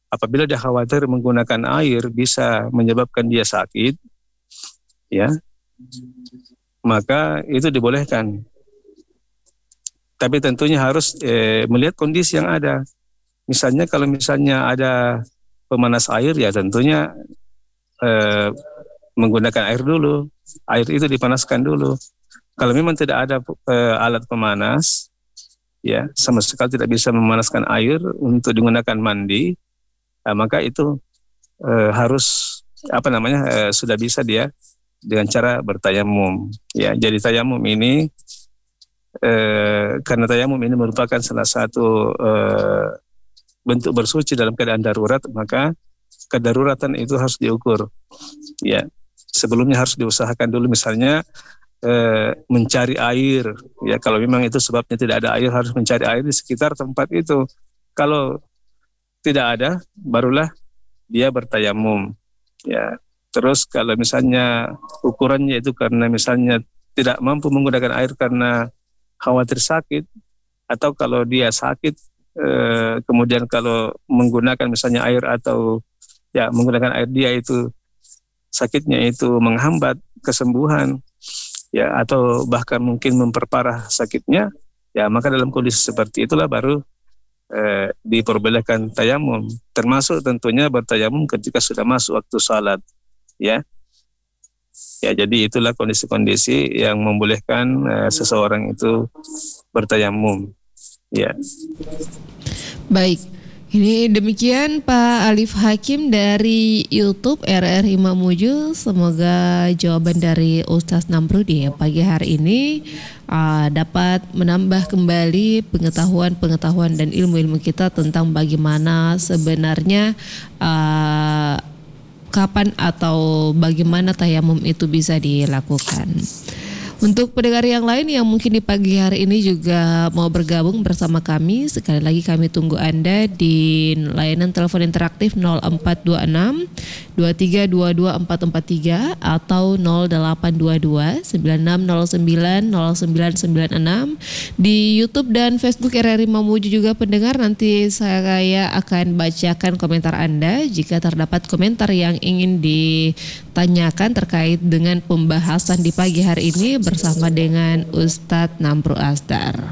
apabila dia khawatir menggunakan air bisa menyebabkan dia sakit, ya, maka itu dibolehkan. Tapi tentunya harus melihat kondisi yang ada. Misalnya kalau misalnya ada pemanas air, ya tentunya menggunakan air dulu. Air itu dipanaskan dulu. Kalau memang tidak ada alat pemanas, ya sama sekali tidak bisa memanaskan air untuk digunakan mandi, maka itu harus sudah bisa dia dengan cara bertayamum. Ya, jadi tayamum ini karena tayamum ini merupakan salah satu bentuk bersuci dalam keadaan darurat, maka kedaruratan itu harus diukur. Ya, sebelumnya harus diusahakan dulu misalnya mencari air. Ya, kalau memang itu sebabnya tidak ada air, harus mencari air di sekitar tempat itu. Kalau tidak ada, barulah dia bertayamum. Ya, terus kalau misalnya ukurannya itu karena misalnya tidak mampu menggunakan air karena khawatir sakit, atau kalau dia sakit kemudian kalau menggunakan misalnya air atau ya menggunakan air dia itu sakitnya itu menghambat kesembuhan, ya, atau bahkan mungkin memperparah sakitnya, ya maka dalam kondisi seperti itulah baru diperbolehkan tayamum, termasuk tentunya bertayamum ketika sudah masuk waktu salat, ya. Ya, jadi itulah kondisi-kondisi yang membolehkan seseorang itu bertayamum. Ya. Baik, ini demikian Pak Alif Hakim dari YouTube RRI Mamuju. Semoga jawaban dari Ustadz Namru di pagi hari ini dapat menambah kembali pengetahuan dan ilmu-ilmu kita tentang bagaimana sebenarnya kapan atau bagaimana tayamum itu bisa dilakukan. Untuk pendengar yang lain yang mungkin di pagi hari ini juga mau bergabung bersama kami, sekali lagi kami tunggu Anda di layanan telepon interaktif 0426 2322 443 atau 0822 9609 0996. Di YouTube dan Facebook RRI Mamuju juga pendengar, nanti saya akan bacakan komentar Anda jika terdapat komentar yang ingin ditanyakan terkait dengan pembahasan di pagi hari ini bersama dengan Ustadz Namru Asdar.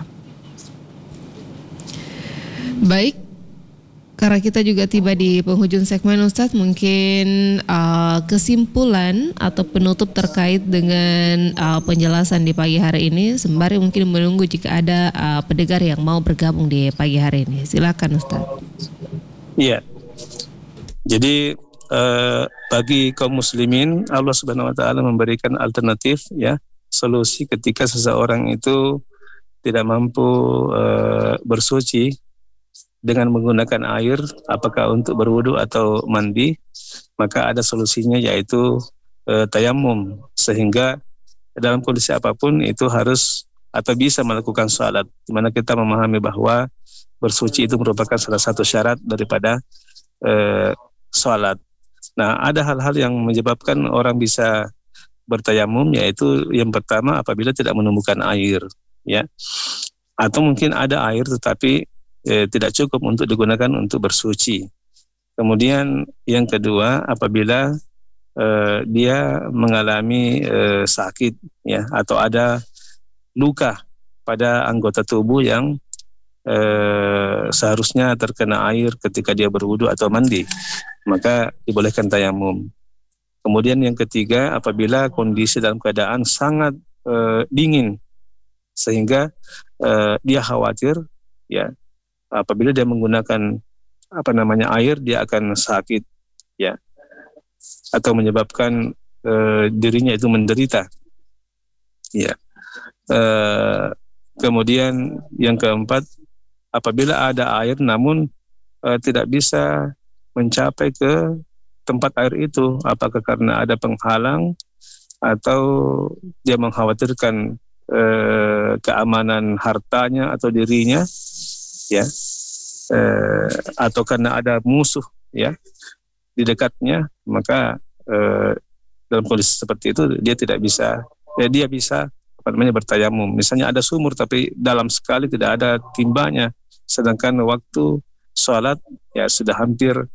Baik, karena kita juga tiba di penghujung segmen Ustadz, mungkin kesimpulan atau penutup terkait dengan penjelasan di pagi hari ini, sembari mungkin menunggu jika ada pendengar yang mau bergabung di pagi hari ini. Silakan Ustadz. Iya, jadi bagi kaum muslimin Allah Subhanahu Wa Taala memberikan alternatif, ya, solusi ketika seseorang itu tidak mampu bersuci dengan menggunakan air, apakah untuk berwudu atau mandi, maka ada solusinya, yaitu tayamum, sehingga dalam kondisi apapun itu harus atau bisa melakukan salat, di mana kita memahami bahwa bersuci itu merupakan salah satu syarat daripada salat. Nah, ada hal-hal yang menyebabkan orang bisa bertayamum, yaitu yang pertama apabila tidak menemukan air, ya, atau mungkin ada air tetapi tidak cukup untuk digunakan untuk bersuci. Kemudian yang kedua apabila dia mengalami sakit, ya, atau ada luka pada anggota tubuh yang seharusnya terkena air ketika dia berwudu atau mandi, maka dibolehkan tayamum. Kemudian yang ketiga, apabila kondisi dalam keadaan sangat dingin sehingga dia khawatir, ya, apabila dia menggunakan air dia akan sakit, ya, atau menyebabkan dirinya itu menderita, ya. Kemudian yang keempat, apabila ada air namun tidak bisa mencapai ke tempat air itu, apakah karena ada penghalang atau dia mengkhawatirkan keamanan hartanya atau dirinya, ya, atau karena ada musuh, ya, di dekatnya, maka dalam kondisi seperti itu dia tidak bisa, dia bisa bertayamum. Misalnya ada sumur tapi dalam sekali tidak ada timbanya, sedangkan waktu sholat ya sudah hampir